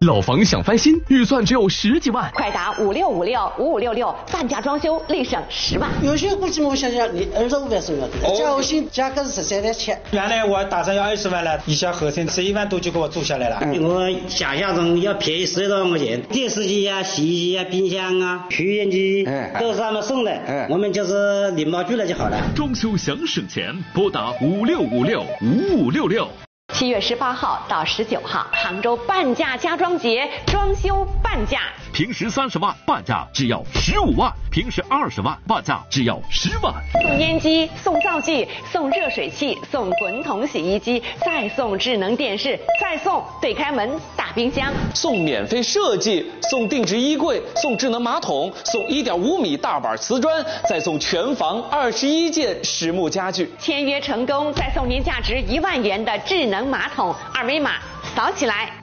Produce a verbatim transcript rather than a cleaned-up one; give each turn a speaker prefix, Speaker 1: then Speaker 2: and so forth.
Speaker 1: 老房想翻新，预算只有十几万，
Speaker 2: 快打五六五六五五六六，半价装修立省十万。
Speaker 3: 有些估计我想想，你二十五万收要的，加我薪价格是十三点七。
Speaker 4: 原来我打算要二十万了，一下合成十一万多就给我租下来了。
Speaker 5: 嗯、我想象中要便宜十多万块钱，电视机啊、洗衣机啊、冰箱啊、抽烟机、嗯、都是他们送的，嗯、我们就是领包去了就好了。
Speaker 6: 装修想省钱，拨打五六五六五五六六。
Speaker 2: 七月十八号到十九号，杭州半价家装节，装修半价。
Speaker 6: 平时三十万，半价只要十五万；平时二十万，半价只要十万。
Speaker 2: 送烟机，送灶具，送热水器，送滚筒洗衣机，再送智能电视，再送对开门大冰箱，
Speaker 7: 送免费设计，送定制衣柜，送智能马桶，送一点五米大板瓷砖，再送全房二十一件实木家具。
Speaker 2: 签约成功，再送您价值一万元的智能马桶，二维码扫起来。